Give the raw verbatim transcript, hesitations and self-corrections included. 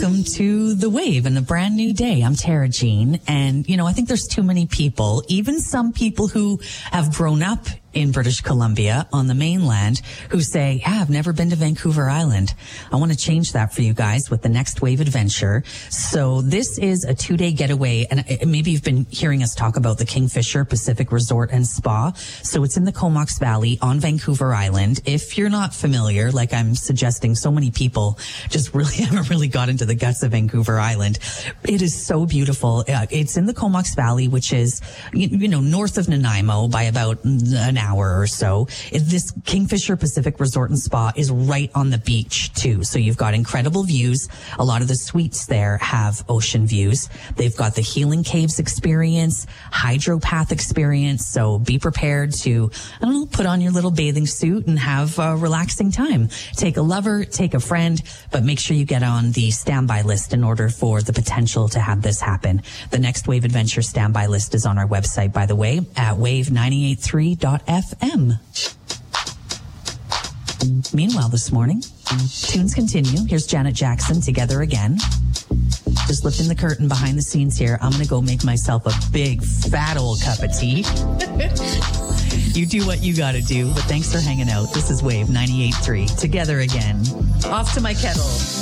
welcome to The Wave and a brand new day. I'm Tara Jean, and, you know, I think there's too many people, even some people who have grown up in British Columbia on the mainland, who say, yeah, I've never been to Vancouver Island. I want to change that for you guys with the Next Wave Adventure. So this is a two-day getaway, and maybe you've been hearing us talk about the Kingfisher Pacific Resort and Spa. So it's in the Comox Valley on Vancouver Island. If you're not familiar, like I'm suggesting, so many people just really haven't really got into the guts of Vancouver Island. It is so beautiful. Uh, it's in the Comox Valley, which is, you, you know, north of Nanaimo by about an hour or so. This Kingfisher Pacific Resort and Spa is right on the beach too. So you've got incredible views. A lot of the suites there have ocean views. They've got the Healing Caves experience, hydropath experience. So be prepared to, I don't know, put on your little bathing suit and have a relaxing time. Take a lover, take a friend, but make sure you get on the standby list in order for the potential to have this happen. The Next Wave Adventure standby list is on our website, by the way, at wave nine eight three dot f m. Meanwhile, this morning, tunes continue. Here's Janet Jackson, Together Again. Just lifting the curtain behind the scenes here. I'm going to go make myself a big, fat old cup of tea. You do what you got to do, but thanks for hanging out. This is Wave ninety-eight point three. Together Again. Off to my kettle.